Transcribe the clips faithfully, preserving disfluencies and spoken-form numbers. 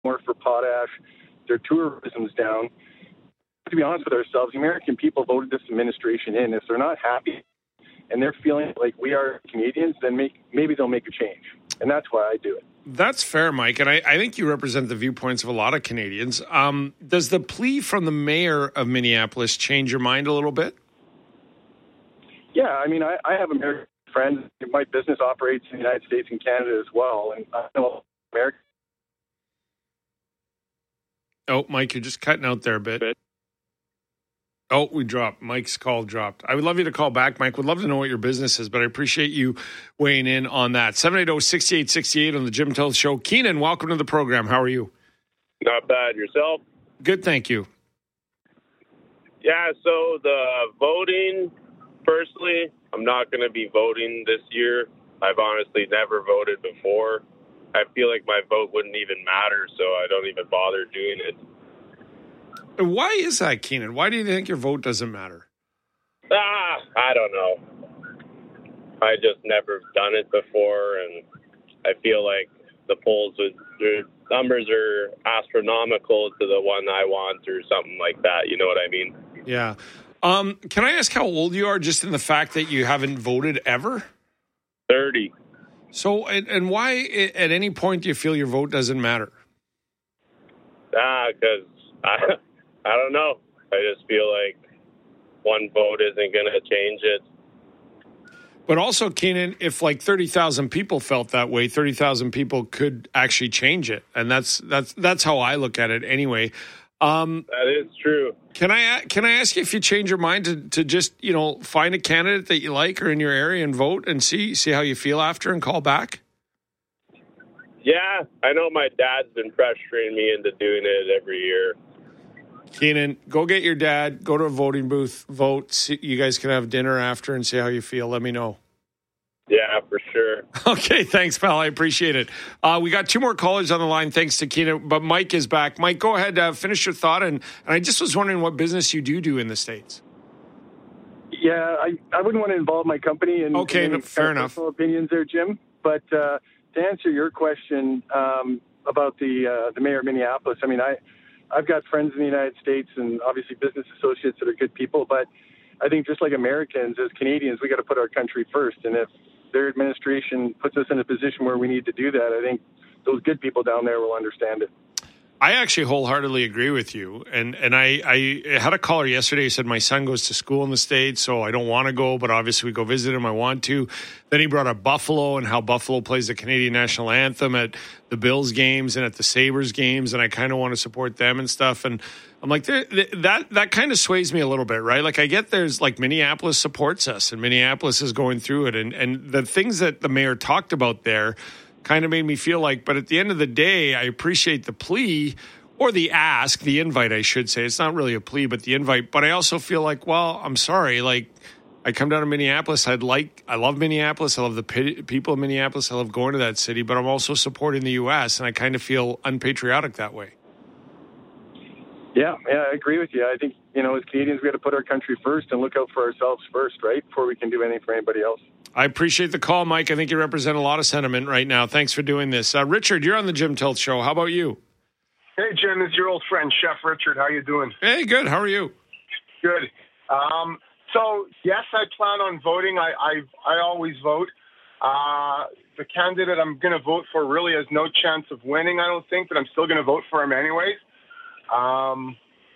more for potash. Their tourism's down. To be honest with ourselves, the American people voted this administration in. If they're not happy and they're feeling like we are Canadians, then make, maybe they'll make a change. And that's why I do it. That's fair, Mike. And I, I think you represent the viewpoints of a lot of Canadians. Um, does the plea from the mayor of Minneapolis change your mind a little bit? Yeah, I mean, I, I have American friends. My business operates in the United States and Canada as well. And I know American. Oh, Mike, you're just cutting out there a bit. Oh, we dropped. Mike's call dropped. I would love you to call back, Mike. Would love to know what your business is, but I appreciate you weighing in on that. seven eight zero, six eight six eight on the Jim Till Show. Keenan, welcome to the program. How are you? Not bad. Yourself? Good, thank you. Yeah, so the voting, personally, I'm not going to be voting this year. I've honestly never voted before. I feel like my vote wouldn't even matter, so I don't even bother doing it. Why is that, Keenan? Why do you think your vote doesn't matter? Ah, I don't know. I just never done it before, and I feel like the polls, would, the numbers are astronomical to the one I want or something like that. You know what I mean? Yeah. Um, can I ask how old you are, just in the fact that you haven't voted ever? thirty. So, and, and why at any point do you feel your vote doesn't matter? Ah, because I, I don't know. I just feel like one vote isn't going to change it. But also, Keenan, if like thirty thousand people felt that way, thirty thousand people could actually change it. And that's that's that's how I look at it anyway. Um, that is true. Can I can I ask you if you change your mind to, to just, you know, find a candidate that you like or in your area and vote and see see how you feel after and call back? Yeah, I know my dad's been pressuring me into doing it every year. Keenan, go get your dad, go to a voting booth, vote. See, you guys can have dinner after and see how you feel. Let me know. Yeah, for sure. Okay, thanks, pal. I appreciate it. Uh, we got two more callers on the line, thanks to Keenan, but Mike is back. Mike, go ahead, uh, finish your thought. And, and I just was wondering what business you do do in the States. Yeah, I, I wouldn't want to involve my company in, okay, in no, fair enough. personal opinions there, Jim. But uh, to answer your question um, about the uh, the mayor of Minneapolis, I mean, I, I've got friends in the United States and obviously business associates that are good people. But I think just like Americans, as Canadians, we got to put our country first. And if their administration puts us in a position where we need to do that, I think those good people down there will understand it. I actually wholeheartedly agree with you. And and I, I had a caller yesterday who said, my son goes to school in the States, so I don't want to go, but obviously we go visit him. I want to. Then he brought up Buffalo and how Buffalo plays the Canadian national anthem at the Bills games and at the Sabres games, and I kind of want to support them and stuff. And I'm like, that that kind of sways me a little bit, right? Like, I get there's like Minneapolis supports us, and Minneapolis is going through it. And, and the things that the mayor talked about there kind of made me feel like, but at the end of the day, I appreciate the plea or the ask, the invite, I should say. It's not really a plea, but the invite. But I also feel like, well, I'm sorry. Like, I come down to Minneapolis. I'd like, I love Minneapolis. I love the people of Minneapolis. I love going to that city, but I'm also supporting the U S, and I kind of feel unpatriotic that way. Yeah, yeah, I agree with you. I think, you know, as Canadians, we got to put our country first and look out for ourselves first, right? Before we can do anything for anybody else. I appreciate the call, Mike. I think you represent a lot of sentiment right now. Thanks for doing this. Uh, Richard, you're on the Jim Till Show. How about you? Hey, Jim, it's your old friend, Chef Richard. How you doing? Hey, good. How are you? Good. Um, so, yes, I plan on voting. I I, I always vote. Uh, the candidate I'm going to vote for really has no chance of winning, I don't think, but I'm still going to vote for him anyways. Um,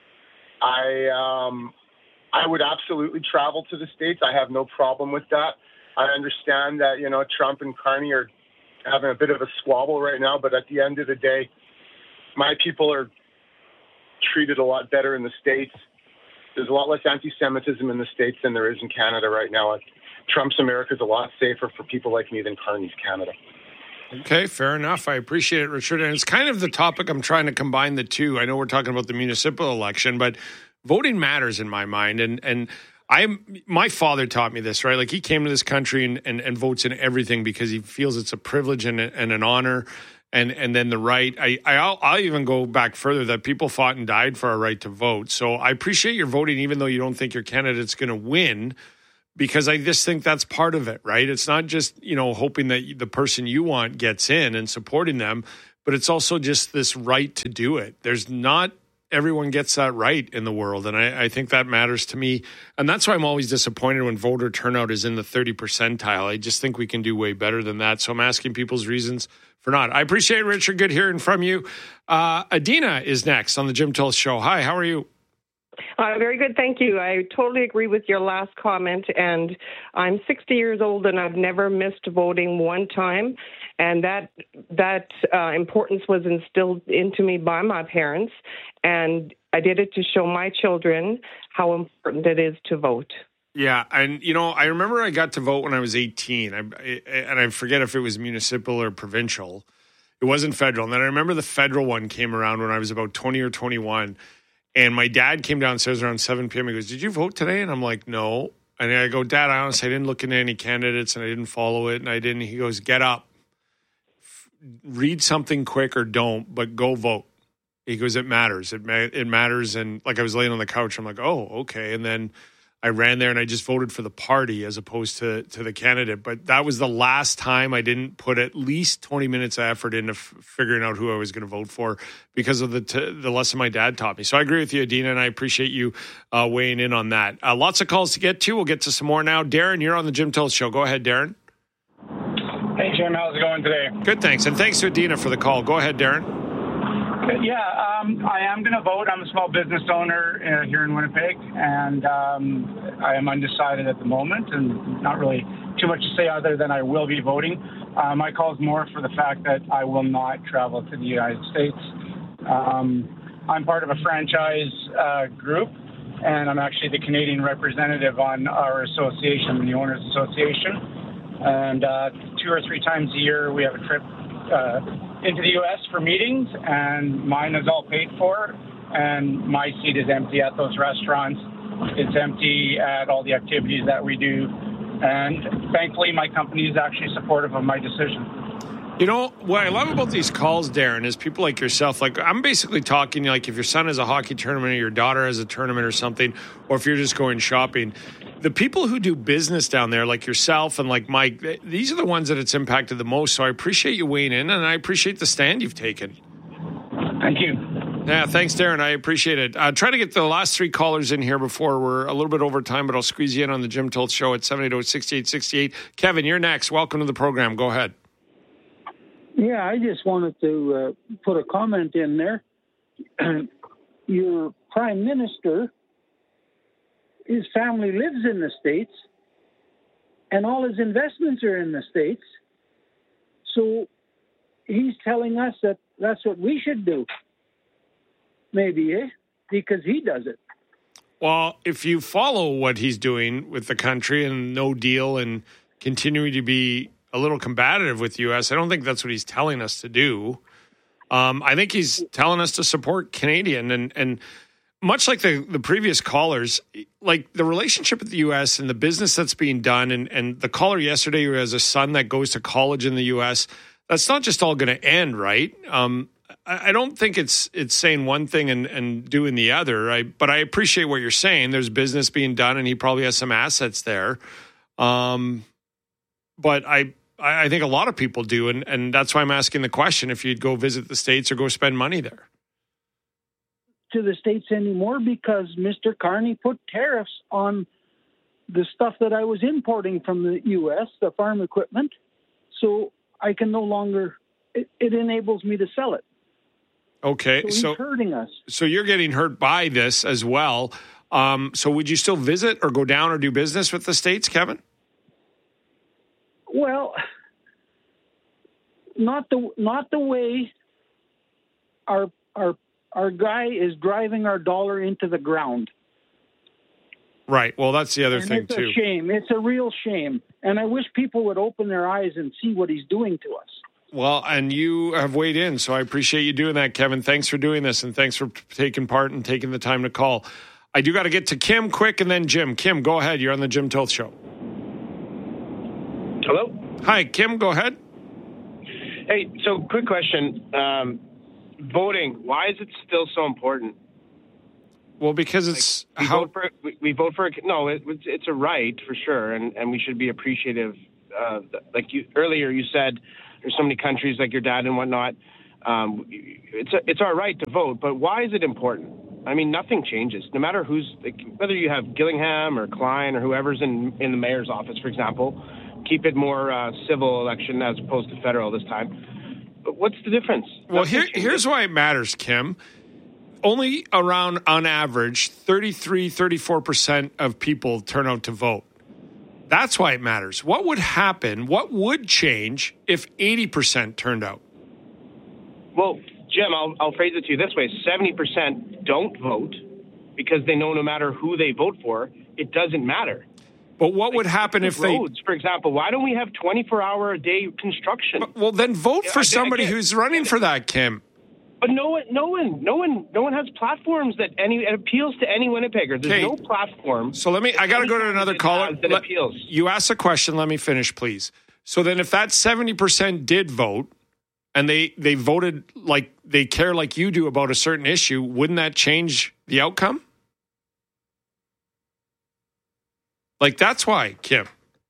I um, I would absolutely travel to the States. I have no problem with that. I understand that, you know, Trump and Carney are having a bit of a squabble right now, but at the end of the day, my people are treated a lot better in the States. There's a lot less anti-Semitism in the States than there is in Canada right now. Trump's America is a lot safer for people like me than Carney's Canada. Okay, fair enough. I appreciate it, Richard. And it's kind of the topic I'm trying to combine the two. I know we're talking about the municipal election, but voting matters in my mind. And and I'm my father taught me this, right? Like, he came to this country and, and, and votes in everything because he feels it's a privilege and, and an honor. And and then the right, I, I'll, I'll even go back further that people fought and died for our right to vote. So I appreciate your voting, even though you don't think your candidate's going to win, because I just think that's part of it, right? It's not just, you know, hoping that the person you want gets in and supporting them, but it's also just this right to do it. There's not everyone gets that right in the world, and I, I think that matters to me. And that's why I'm always disappointed when voter turnout is in the thirty percentile. I just think we can do way better than that. So I'm asking people's reasons for not. I appreciate it, Richard. Good hearing from you. Uh, Adina is next on the Jim Toth Show. Hi, how are you? Uh, very good, thank you. I totally agree with your last comment, and I'm sixty years old, and I've never missed voting one time, and that that uh, importance was instilled into me by my parents, and I did it to show my children how important it is to vote. Yeah, and, you know, I remember I got to vote when I was eighteen, I, and I forget if it was municipal or provincial. It wasn't federal, and then I remember the federal one came around when I was about twenty or twenty-one. And my dad came downstairs around seven p.m. He goes, "Did you vote today?" And I'm like, "No." And I go, "Dad, I honestly I didn't look into any candidates and I didn't follow it and I didn't." He goes, "Get up, read something quick or don't, but go vote." He goes, "It matters. It ma- it matters." And like I was laying on the couch, I'm like, "Oh, okay." And then I ran there and I just voted for the party as opposed to, to the candidate. But that was the last time I didn't put at least twenty minutes of effort into f- figuring out who I was going to vote for because of the t- the lesson my dad taught me. So I agree with you, Adina, and I appreciate you uh, weighing in on that. Uh, lots of calls to get to. We'll get to some more now. Darren, you're on the Jim Toth Show. Go ahead, Darren. Hey, Jim. How's it going today? Good, thanks. And thanks to Adina for the call. Go ahead, Darren. Yeah, um, I am going to vote. I'm a small business owner uh, here in Winnipeg, and um, I am undecided at the moment, and not really too much to say other than I will be voting. Uh, my call is more for the fact that I will not travel to the United States. Um, I'm part of a franchise uh, group, and I'm actually the Canadian representative on our association, the Owners Association. And uh, two or three times a year, we have a trip uh, into the U S for meetings, and mine is all paid for, and my seat is empty at those restaurants. It's empty at all the activities that we do, and thankfully my company is actually supportive of my decision. You know, what I love about these calls, Darren, is people like yourself. Like, I'm basically talking, like, if your son has a hockey tournament or your daughter has a tournament or something, or if you're just going shopping, the people who do business down there, like yourself and like Mike, these are the ones that it's impacted the most. So I appreciate you weighing in, and I appreciate the stand you've taken. Thank you. Yeah, thanks, Darren. I appreciate it. Uh, try to get the last three callers in here before we're a little bit over time, but I'll squeeze you in on the Jim Toth Show at seven eight zero, six eight six eight. Kevin, you're next. Welcome to the program. Go ahead. Yeah, I just wanted to uh, put a comment in there. Your prime minister, his family lives in the States, and all his investments are in the States. So he's telling us that that's what we should do. Maybe, eh? Because he does it. Well, if you follow what he's doing with the country and no deal and continuing to be a little combative with the U S, I don't think that's what he's telling us to do. Um, I think he's telling us to support Canadian. And, and much like the, the previous callers, like the relationship with the U S and the business that's being done, and, and the caller yesterday who has a son that goes to college in the U S, that's not just all going to end, right? Um, I, I don't think it's it's saying one thing and, and doing the other. I, but I appreciate what you're saying. There's business being done, and he probably has some assets there. Um, but I... I think a lot of people do, and, and that's why I'm asking the question if you'd go visit the States or go spend money there. To the States anymore because Mister Carney put tariffs on the stuff that I was importing from the U S, the farm equipment, so I can no longer, it, it enables me to sell it. Okay. So he's so, hurting us. So you're getting hurt by this as well. Um, so would you still visit or go down or do business with the States, Kevin? Well, not the not the way our our our guy is driving our dollar into the ground. Right. Well, that's the other and thing it's too. It's a shame. It's a real shame. And I wish people would open their eyes and see what he's doing to us. Well, and you have weighed in, so I appreciate you doing that, Kevin. Thanks for doing this, and thanks for taking part and taking the time to call. I do got to get to Kim quick, and then Jim. Kim, go ahead. You're on the Jim Toth Show. Hello? Hi, Kim, go ahead. Hey, so quick question. Um, voting, why is it still so important? Well, because it's like, we how... Vote for, we, we vote for... No, it, it's a right, for sure, and, and we should be appreciative. Uh, like you earlier, you said there's so many countries like your dad and whatnot. Um, it's a, it's our right to vote, but why is it important? I mean, nothing changes. No matter who's, like, whether you have Gillingham or Klein or whoever's in, in the mayor's office, for example, keep it more uh, civil election as opposed to federal this time. But what's the difference? Well, here, here's why it matters, Kim. Only around, on average, thirty-three, thirty-four percent of people turn out to vote. That's why it matters. What would happen, what would change if eighty percent turned out? Well, Jim, I'll, I'll phrase it to you this way. seventy percent don't vote because they know no matter who they vote for, it doesn't matter. But what like, would happen if they... Roads, for example, why don't we have twenty-four hour a day construction? But, well, then vote for somebody again, who's running for that, Kim. But no one, no one, no one, no one has platforms that any it appeals to any Winnipegger. There's okay. no platform. So let me. I got to go to another caller. That let, appeals. You asked a question. Let me finish, please. So then, if that seventy percent did vote, and they they voted like they care like you do about a certain issue, wouldn't that change the outcome? Like that's why, Kim.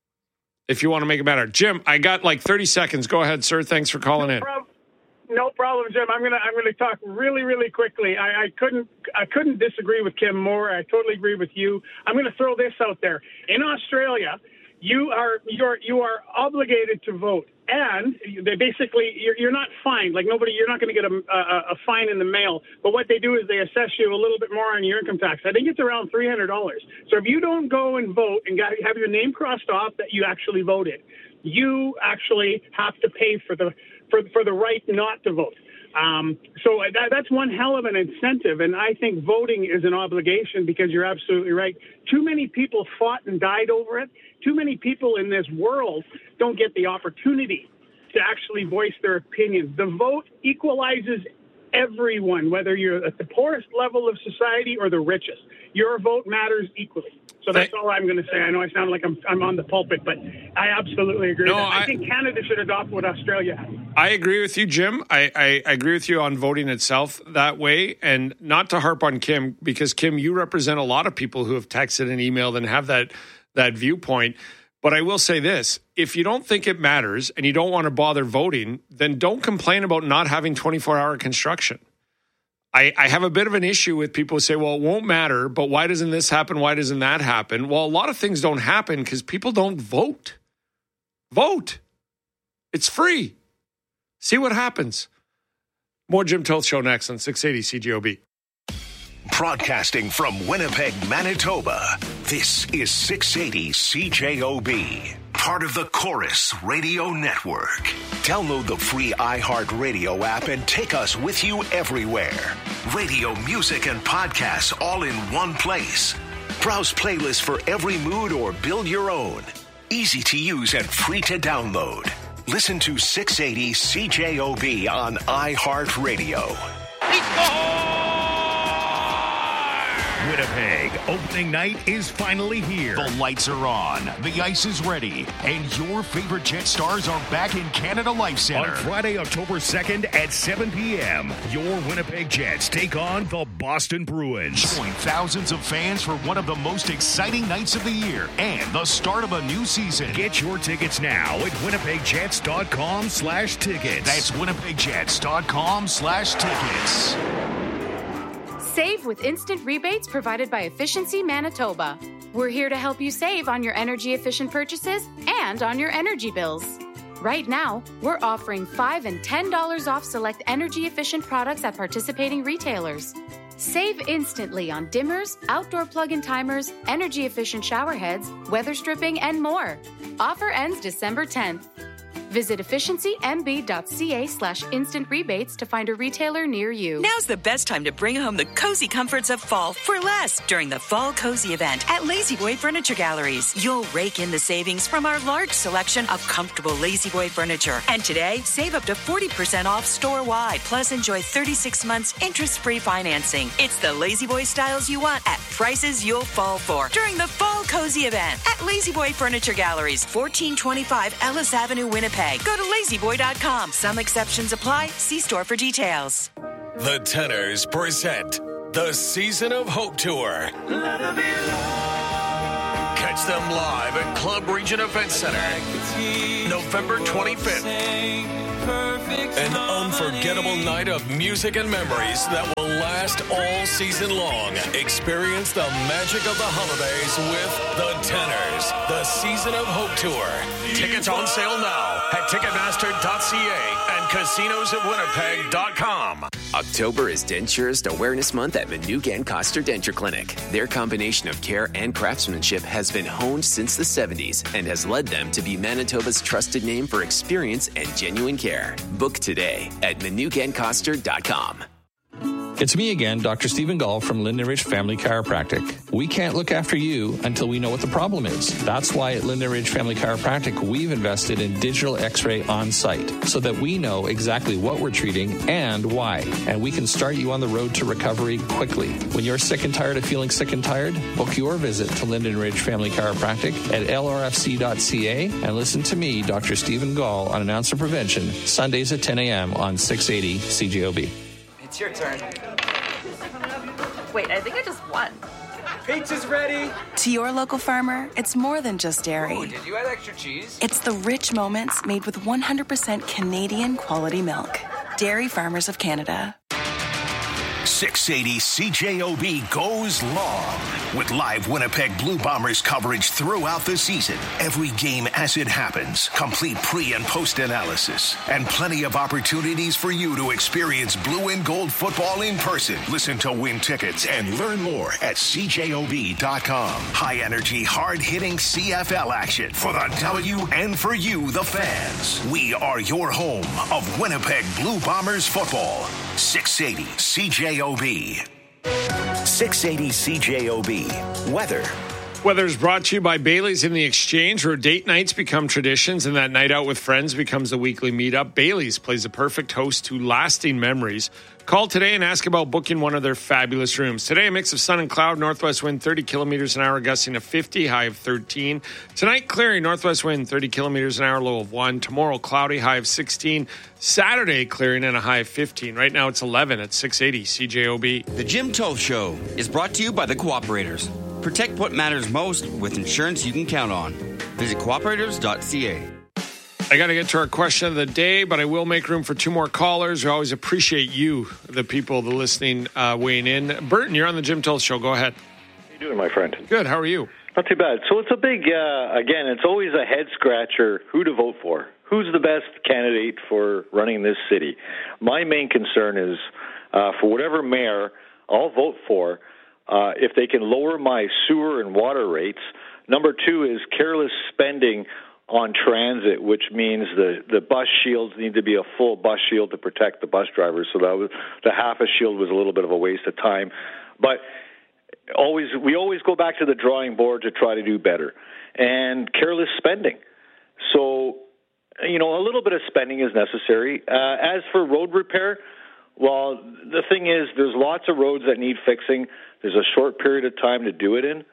If you want to make it better, Jim, I got like thirty seconds. Go ahead, sir. Thanks for calling no in. Problem. No problem, Jim. I'm gonna I'm gonna talk really really quickly. I, I couldn't I couldn't disagree with Kim more. I totally agree with you. I'm gonna throw this out there. In Australia, you are you're you are obligated to vote, and they basically you're, you're not fined. Like nobody, you're not going to get a, a a fine in the mail. But what they do is they assess you a little bit more on your income tax. I think it's around three hundred dollars. So if you don't go and vote and got, have your name crossed off that you actually voted, you actually have to pay for the for for the right not to vote. Um, so that, that's one hell of an incentive, and I think voting is an obligation because you're absolutely right. Too many people fought and died over it. Too many people in this world don't get the opportunity to actually voice their opinions. The vote equalizes everyone, whether you're at the poorest level of society or the richest. Your vote matters equally. So that's all I'm going to say. I know I sound like I'm I'm on the pulpit, but I absolutely agree. No, with that. I, I think Canada should adopt what Australia has. I agree with you, Jim. I, I, I agree with you on voting itself that way. And not to harp on Kim, because, Kim, you represent a lot of people who have texted and emailed and have that that viewpoint. But I will say this. If you don't think it matters and you don't want to bother voting, then don't complain about not having twenty-four hour construction. I, I have a bit of an issue with people who say, well, it won't matter, but why doesn't this happen? Why doesn't that happen? Well, a lot of things don't happen because people don't vote. Vote. It's free. See what happens. More Jim Toth Show next on six eighty C J O B. Broadcasting from Winnipeg, Manitoba, this is six eighty C J O B. Part of the Chorus Radio Network. Download the free iHeartRadio app and take us with you everywhere. Radio, music, and podcasts all in one place. Browse playlists for every mood or build your own. Easy to use and free to download. Listen to six eighty C J O B on iHeartRadio. Winnipeg, opening night is finally here. The lights are on, the ice is ready, and your favorite Jet Stars are back in Canada Life Center. On Friday, October second at seven p.m., your Winnipeg Jets take on the Boston Bruins. Join thousands of fans for one of the most exciting nights of the year and the start of a new season. Get your tickets now at winnipegjets.com slash tickets. That's winnipegjets.com slash tickets. Save with instant rebates provided by Efficiency Manitoba. We're here to help you save on your energy-efficient purchases and on your energy bills. Right now, we're offering five dollars and ten dollars off select energy-efficient products at participating retailers. Save instantly on dimmers, outdoor plug-in timers, energy-efficient shower heads, weather stripping, and more. Offer ends December tenth. Visit efficiency.mb.ca slash instant rebates to find a retailer near you. Now's the best time to bring home the cozy comforts of fall for less during the Fall Cozy event at La-Z-Boy Furniture Galleries. You'll rake in the savings from our large selection of comfortable La-Z-Boy furniture. And today, save up to forty percent off store-wide. Plus, enjoy thirty-six months interest-free financing. It's the La-Z-Boy styles you want at prices you'll fall for during the Fall Cozy event at La-Z-Boy Furniture Galleries, fourteen twenty-five Ellis Avenue, Winnipeg. Go to lazy boy dot com. Some exceptions apply. See store for details. The Tenors present the Season of Hope Tour. Catch them live at Club Region Event Center, November twenty-fifth. An unforgettable night of music and memories that will last all season long. Experience the magic of the holidays with the Tenors, the Season of Hope Tour. Tickets on sale now at Ticketmaster dot c a and casinos of winnipeg dot com. October is Denturist Awareness Month at Manuka and Coster Denture Clinic. Their combination of care and craftsmanship has been honed since the seventies and has led them to be Manitoba's trusted name for experience and genuine care. Book today at manuka and coster dot com. It's me again, Doctor Stephen Gall from Linden Ridge Family Chiropractic. We can't look after you until we know what the problem is. That's why at Linden Ridge Family Chiropractic, we've invested in digital x-ray on site so that we know exactly what we're treating and why. And we can start you on the road to recovery quickly. When you're sick and tired of feeling sick and tired, book your visit to Linden Ridge Family Chiropractic at L R F C dot C A and listen to me, Doctor Stephen Gall, on Announcer Prevention, Sundays at ten a.m. on six eighty C J O B. It's your turn. Wait, I think I just won. Pizza's ready. To your local farmer, it's more than just dairy. Oh, did you add extra cheese? It's the rich moments made with one hundred percent Canadian quality milk. Dairy Farmers of Canada. six eighty C J O B goes long with live Winnipeg Blue Bombers coverage throughout the season. Every game as it happens, complete pre- and post-analysis, and plenty of opportunities for you to experience blue and gold football in person. Listen to win tickets and learn more at c j o b dot com. High-energy, hard-hitting C F L action for the W and for you, the fans. We are your home of Winnipeg Blue Bombers football. six eighty C J O B. six eighty C J O B. Weather. Weather is brought to you by Bailey's in the Exchange, where date nights become traditions and that night out with friends becomes a weekly meetup. Bailey's plays a perfect host to lasting memories. Call today and ask about booking one of their fabulous rooms. Today, a mix of sun and cloud, northwest wind thirty kilometers an hour, gusting to fifty, high of thirteen. Tonight, clearing, northwest wind thirty kilometers an hour, low of one. Tomorrow, cloudy, high of sixteen. Saturday, clearing and a high of fifteen. Right now, it's eleven at six eighty C J O B. The Jim Toth Show is brought to you by the Cooperators. Protect what matters most with insurance you can count on. Visit cooperators dot c a. I got to get to our question of the day, but I will make room for two more callers. We always appreciate you, the people, the listening, uh, weighing in. Burton, you're on the Jim Toth Show. Go ahead. How you doing, my friend? Good. How are you? Not too bad. So it's a big, uh, again, it's always a head-scratcher who to vote for. Who's the best candidate for running this city? My main concern is uh, for whatever mayor I'll vote for, uh, if they can lower my sewer and water rates. Number two is careless spending on transit, which means the, the bus shields need to be a full bus shield to protect the bus drivers. So that was, the half a shield was a little bit of a waste of time. But always we always go back to the drawing board to try to do better. And careless spending. So, you know, a little bit of spending is necessary. Uh, as for road repair, well, the thing is there's lots of roads that need fixing. There's a short period of time to do it in.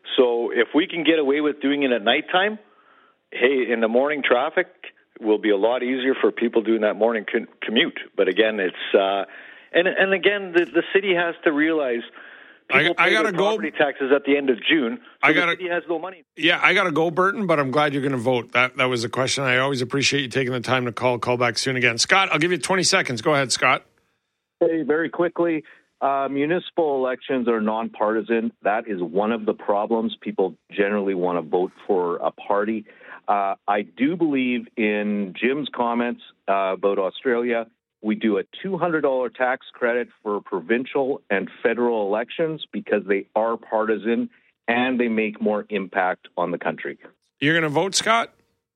So if we can get away with doing it at nighttime, hey, in the morning traffic will be a lot easier for people doing that morning con- commute. But again, it's uh, and and again, the, the city has to realize people I, I pay gotta their property go. taxes at the end of June. So I gotta, the city has no money. Yeah, I got to go, Burton, but I'm glad you're going to vote. That that was a question. I always appreciate you taking the time to call. Call back soon again. Scott, I'll give you twenty seconds. Go ahead, Scott. Hey, very quickly. Uh, municipal elections are nonpartisan. That is one of the problems. People generally want to vote for a party. Uh, I do believe in Jim's comments uh, about Australia. We do a two hundred dollars tax credit for provincial and federal elections because they are partisan and they make more impact on the country. You're going to vote, Scott?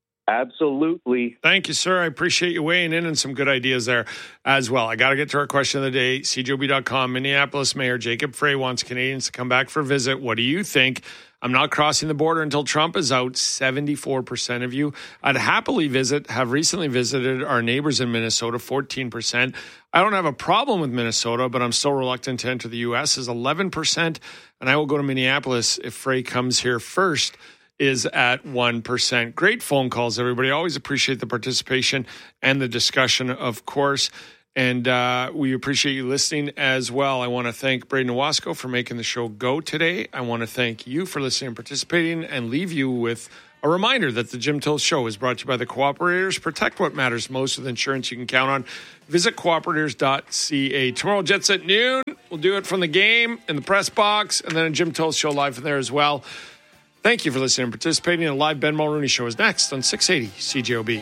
Absolutely. Thank you, sir. I appreciate you weighing in and some good ideas there as well. I got to get to our question of the day. C J O B dot com. Minneapolis Mayor Jacob Frey wants Canadians to come back for a visit. What do you think? I'm not crossing the border until Trump is out. seventy-four percent of you. I'd happily visit, have recently visited our neighbors in Minnesota, fourteen percent. I don't have a problem with Minnesota, but I'm still reluctant to enter the U S is eleven percent. And I will go to Minneapolis if Frey comes here first, is at one percent. Great phone calls, everybody. Always appreciate the participation and the discussion, of course. And uh, we appreciate you listening as well. I want to thank Braden Owasco for making the show go today. I want to thank you for listening and participating and leave you with A reminder that the Jim Till Show is brought to you by the Cooperators. Protect what matters most with insurance you can count on. Visit cooperators dot c a. Tomorrow, Jets at noon. We'll do it from the game in the press box, and then a Jim Till Show live from there as well. Thank you for listening and participating in a live Ben Mulrooney Show is next on six eighty C J O B.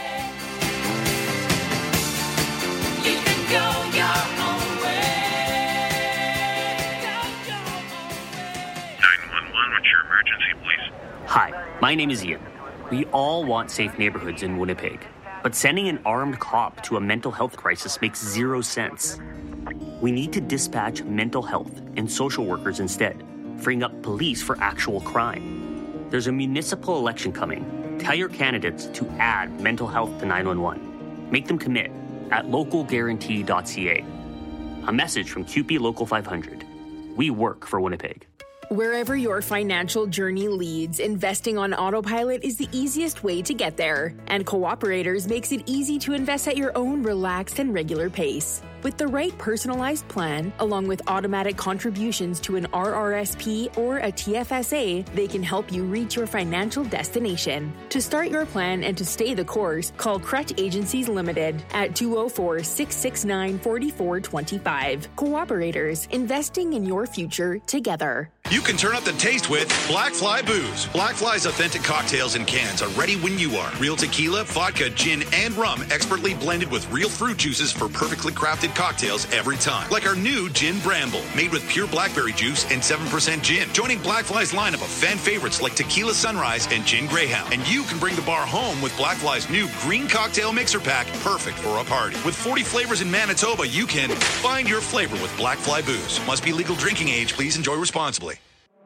Hi, my name is Ian. We all want safe neighborhoods in Winnipeg, but sending an armed cop to a mental health crisis makes zero sense. We need to dispatch mental health and social workers instead, freeing up police for actual crime. There's a municipal election coming. Tell your candidates to add mental health to nine one one. Make them commit at local guarantee dot c a. A message from Q P Local five hundred. We work for Winnipeg. Wherever your financial journey leads, investing on autopilot is the easiest way to get there. And Cooperators makes it easy to invest at your own relaxed and regular pace. With the right personalized plan, along with automatic contributions to an R R S P or a T F S A, they can help you reach your financial destination. To start your plan and to stay the course, call Crutch Agencies Limited at two oh four, six six nine, four four two five. Cooperators, investing in your future together. You can turn up the taste with Black Fly Booze. Black Fly's authentic cocktails and cans are ready when you are. Real tequila, vodka, gin, and rum expertly blended with real fruit juices for perfectly crafted cocktails every time. Like our new Gin Bramble, made with pure blackberry juice and seven percent gin. Joining Black Fly's lineup of fan favorites like Tequila Sunrise and Gin Greyhound. And you can bring the bar home with Black Fly's new Green Cocktail Mixer Pack, perfect for a party. With forty flavors in Manitoba, you can find your flavor with Black Fly Booze. Must be legal drinking age. Please enjoy responsibly.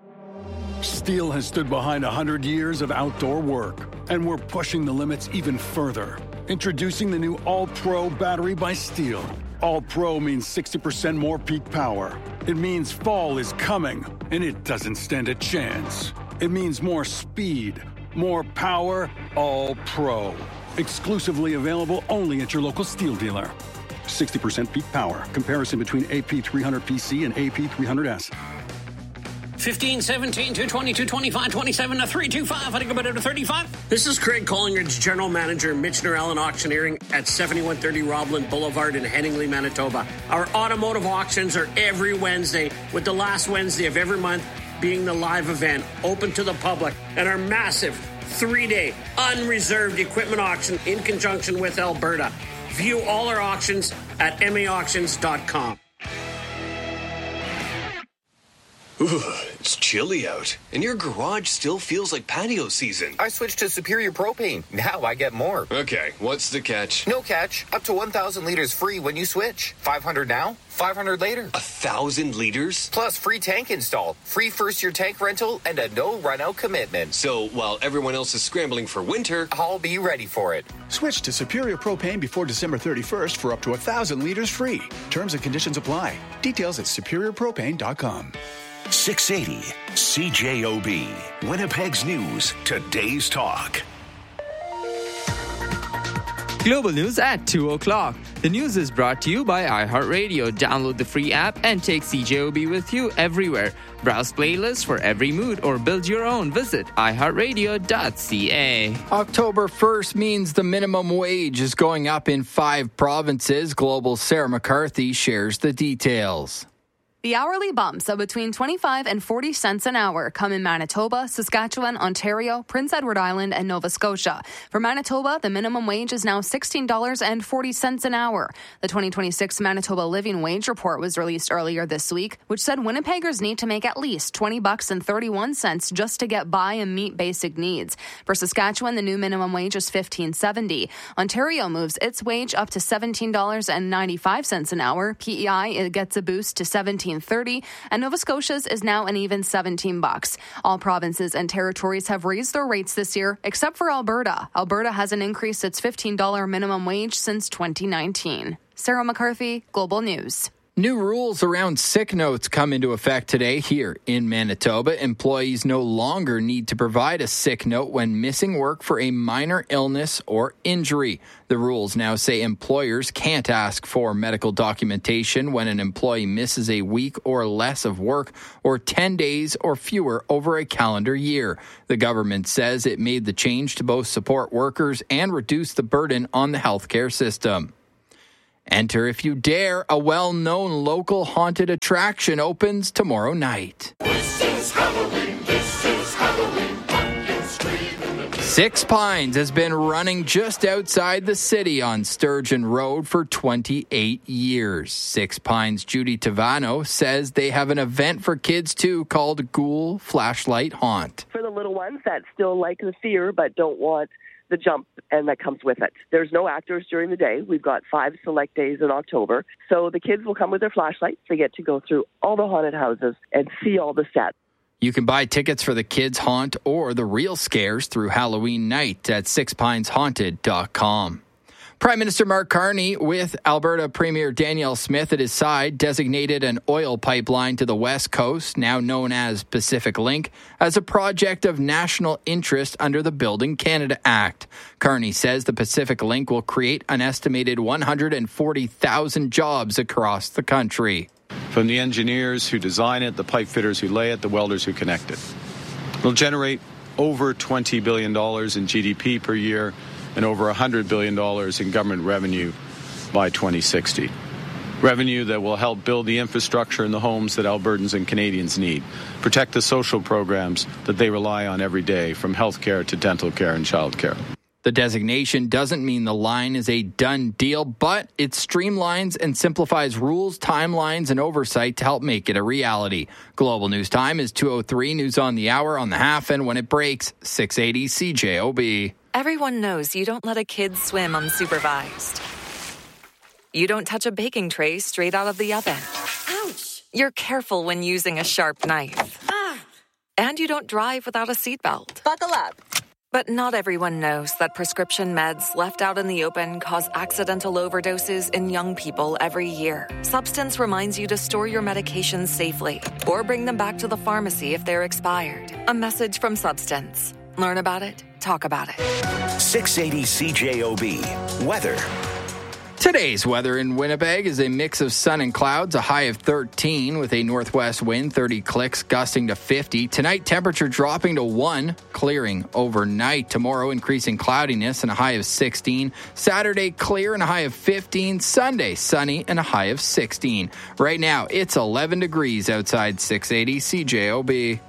Steel has stood behind one hundred years of outdoor work, and we're pushing the limits even further. Introducing the new All-Pro battery by Steel. All-Pro means sixty percent more peak power. It means fall is coming, and it doesn't stand a chance. It means more speed, more power, All-Pro. Exclusively available only at your local Steel dealer. sixty percent peak power. Comparison between A P three hundred P C and A P three hundred S. fifteen, seventeen, two twenty, two twenty-five, twenty-seven, three twenty-five. I think about it to thirty-five. This is Craig Collingridge, General Manager, Michener Allen Auctioneering at seventy-one thirty Roblin Boulevard in Headingley, Manitoba. Our automotive auctions are every Wednesday, with the last Wednesday of every month being the live event, open to the public, and our massive three-day unreserved equipment auction in conjunction with Alberta. View all our auctions at m a auctions dot com. Ooh, it's chilly out, and your garage still feels like patio season. I switched to Superior Propane. Now I get more. Okay, what's the catch? No catch. Up to one thousand liters free when you switch. five hundred now, five hundred later. A thousand liters? Plus free tank install, free first-year tank rental, and a no-run-out commitment. So while everyone else is scrambling for winter, I'll be ready for it. Switch to Superior Propane before December thirty-first for up to one thousand liters free. Terms and conditions apply. Details at superior propane dot com. six eighty C J O B, Winnipeg's News, today's talk. Global news at two o'clock. The news is brought to you by iHeartRadio. Download the free app and take C J O B with you everywhere. Browse playlists for every mood or build your own. Visit i heart radio dot c a. October first means the minimum wage is going up in five provinces. Global's Sarah McCarthy shares the details. The hourly bumps of between twenty-five and forty cents an hour come in Manitoba, Saskatchewan, Ontario, Prince Edward Island, and Nova Scotia. For Manitoba, the minimum wage is now sixteen dollars and forty cents an hour. The twenty twenty-six Manitoba Living Wage Report was released earlier this week, which said Winnipeggers need to make at least twenty bucks and thirty-one cents just to get by and meet basic needs. For Saskatchewan, the new minimum wage is fifteen seventy. Ontario moves its wage up to seventeen dollars and ninety-five cents an hour. P E I it gets a boost to seventeen thirty, and Nova Scotia's is now an even seventeen bucks. All provinces and territories have raised their rates this year, except for Alberta. Alberta hasn't increased its fifteen dollars minimum wage since twenty nineteen. Sarah McCarthy, Global News. New rules around sick notes come into effect today here in Manitoba. Employees no longer need to provide a sick note when missing work for a minor illness or injury. The rules now say employers can't ask for medical documentation when an employee misses a week or less of work or ten days or fewer over a calendar year. The government says it made the change to both support workers and reduce the burden on the healthcare system. Enter if you dare. A well-known local haunted attraction opens tomorrow night. This is Halloween, this is Halloween, pumpkin scream. Six Pines has been running just outside the city on Sturgeon Road for twenty-eight years. Six Pines' Judy Tavano says they have an event for kids too called Ghoul Flashlight Haunt. For the little ones that still like the fear but don't want the jump and that comes with it. There's no actors during the day. We've got five select days in October. So the kids will come with their flashlights. They get to go through all the haunted houses and see all the sets. You can buy tickets for the Kids Haunt or the Real Scares through Halloween night at six pines haunted dot com. Prime Minister Mark Carney, with Alberta Premier Danielle Smith at his side, designated an oil pipeline to the West Coast, now known as Pacific Link, as a project of national interest under the Building Canada Act. Carney says the Pacific Link will create an estimated one hundred forty thousand jobs across the country. From the engineers who design it, the pipe fitters who lay it, the welders who connect it. It'll generate over twenty billion dollars in G D P per year and over one hundred billion dollars in government revenue by twenty sixty. Revenue that will help build the infrastructure in the homes that Albertans and Canadians need, protect the social programs that they rely on every day, from health care to dental care and child care. The designation doesn't mean the line is a done deal, but it streamlines and simplifies rules, timelines, and oversight to help make it a reality. Global News Time is two oh three, news on the hour, on the half, and when it breaks, six eighty C J O B. Everyone knows you don't let a kid swim unsupervised. You don't touch a baking tray straight out of the oven. Ouch! You're careful when using a sharp knife. Ah! And you don't drive without a seatbelt. Buckle up. But not everyone knows that prescription meds left out in the open cause accidental overdoses in young people every year. Substance reminds you to store your medications safely or bring them back to the pharmacy if they're expired. A message from Substance. Learn about it. Talk about it. six eighty C J O B. Weather. Today's weather in Winnipeg is a mix of sun and clouds, a high of thirteen with a northwest wind, thirty clicks, gusting to fifty. Tonight, temperature dropping to one, clearing overnight. Tomorrow, increasing cloudiness and a high of sixteen. Saturday, clear and a high of fifteen. Sunday, sunny and a high of sixteen. Right now, it's eleven degrees outside six eighty C J O B.